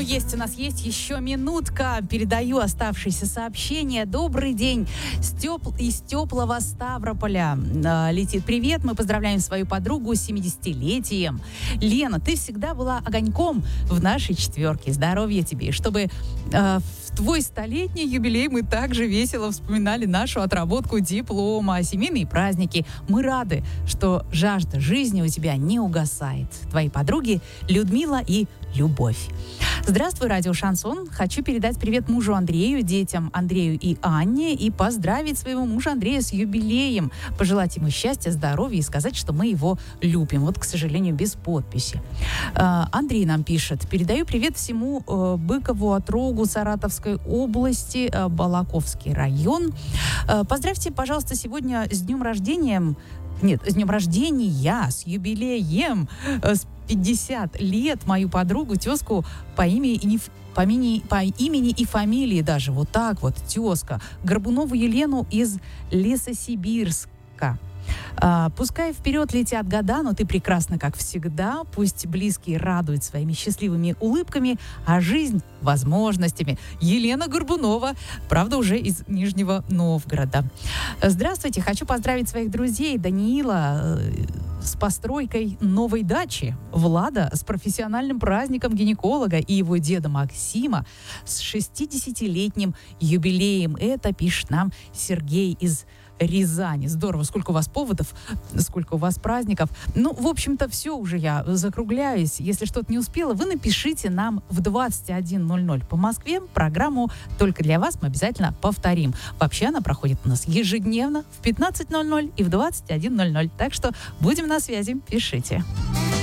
есть, у нас есть еще минутка. Передаю оставшиеся сообщения. Добрый день. Из теплого Ставрополя летит привет. Мы поздравляем свою подругу с 70-летием. Лена, ты всегда была огоньком в нашей четверке. Здоровья тебе. Чтобы в твой столетний юбилей мы также весело вспоминали нашу отработку диплома, семейные праздники. Мы рады, что жажда жизни у тебя не угасает. Твои подруги Людмила и Любовь. Здравствуй, радио Шансон. Хочу передать привет мужу Андрею, детям Андрею и Анне и поздравить своего мужа Андрея с юбилеем. Пожелать ему счастья, здоровья и сказать, что мы его любим. Вот, к сожалению, без подписи. Андрей нам пишет. Передаю привет всему Быкову, Отрогу, Саратовской области, Балаковский район. Поздравьте, пожалуйста, сегодня с днем рождения. Нет, с днем рождения, с юбилеем, с 50 лет мою подругу, тезку по имени и фамилии даже, вот так вот, тезка, Горбунову Елену из Лесосибирска. Пускай вперед летят года, но ты прекрасна, как всегда. Пусть близкие радуют своими счастливыми улыбками, а жизнь — возможностями. Елена Горбунова, правда, уже из Нижнего Новгорода. Здравствуйте, хочу поздравить своих друзей Даниила с постройкой новой дачи, Влада с профессиональным праздником гинеколога и его деда Максима с 60-летним юбилеем. Это пишет нам Сергей из Рязани. Здорово, сколько у вас поводов, сколько у вас праздников. Ну, в общем-то, все уже, я закругляюсь. Если что-то не успела, вы напишите нам в 21:00 по Москве. Программу «Только для вас» мы обязательно повторим. Вообще она проходит у нас ежедневно в 15:00 и в 21:00. Так что будем на связи. Пишите.